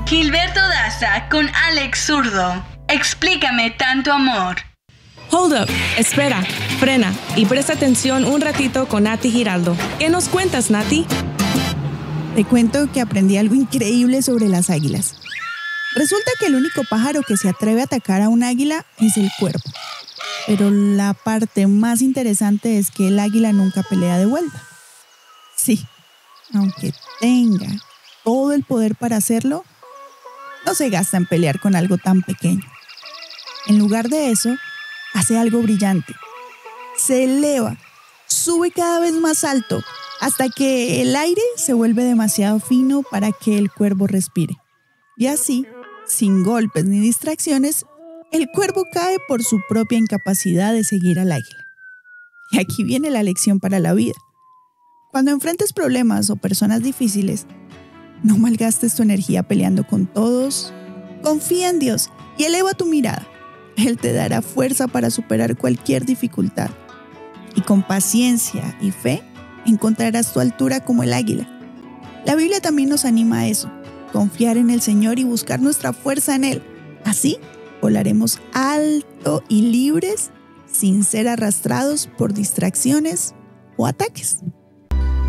Gilberto Daza con Alex Zurdo. Explícame tanto amor. Hold up, espera, frena y presta atención un ratito con Nati Giraldo. ¿Qué nos cuentas, Nati? Te cuento que aprendí algo increíble sobre las águilas. Resulta que el único pájaro que se atreve a atacar a un águila es el cuervo. Pero la parte más interesante es que el águila nunca pelea de vuelta. Sí, aunque tenga todo el poder para hacerlo, no se gasta en pelear con algo tan pequeño. En lugar de eso, hace algo brillante. Se eleva, sube cada vez más alto, hasta que el aire se vuelve demasiado fino para que el cuervo respire. Y así, sin golpes ni distracciones, el cuervo cae por su propia incapacidad de seguir al águila. Y aquí viene la lección para la vida. Cuando enfrentes problemas o personas difíciles, no malgastes tu energía peleando con todos. Confía en Dios y eleva tu mirada. Él te dará fuerza para superar cualquier dificultad. Y con paciencia y fe, encontrarás tu altura como el águila. La Biblia también nos anima a eso, confiar en el Señor y buscar nuestra fuerza en Él. Así, volaremos alto y libres sin ser arrastrados por distracciones o ataques.